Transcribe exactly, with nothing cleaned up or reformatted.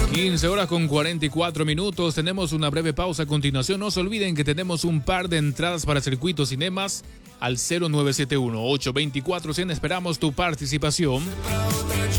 quince horas con cuarenta y cuatro minutos. Tenemos una breve pausa a continuación. No se olviden que tenemos un par de entradas para Circuito Cinemas al cero nueve siete uno, ocho dos cuatro, cien. Esperamos tu participación.